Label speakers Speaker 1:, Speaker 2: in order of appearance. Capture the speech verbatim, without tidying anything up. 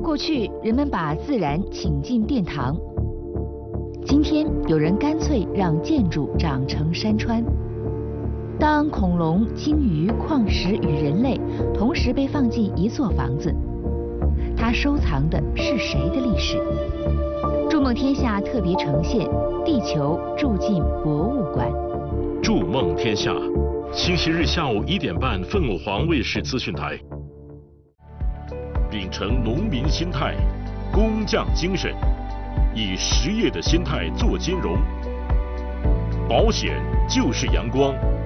Speaker 1: 过去人们把自然请进殿堂，今天有人干脆让建筑长成山川。当恐龙、鲸鱼、矿石与人类同时被放进一座房子，它收藏的是谁的历史？筑梦天下特别呈现《地球住进博物馆》。
Speaker 2: 筑梦天下，星期日下午一点半，凤凰卫视资讯台。秉承农民心态，工匠精神，以实业的心态做金融。保险就是阳光。